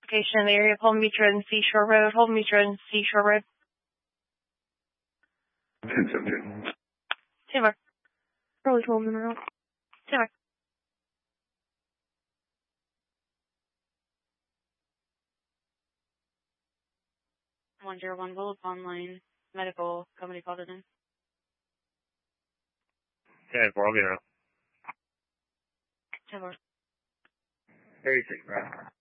Location in the area of Holden Beach Road and Seashore Road. Holden Beach Road and Seashore Road. 10-17. Timber. Probably 12 minutes ago. Timber. Bullet Online Medical Company called it in. Yeah, I'll get out. Timber. 36, right?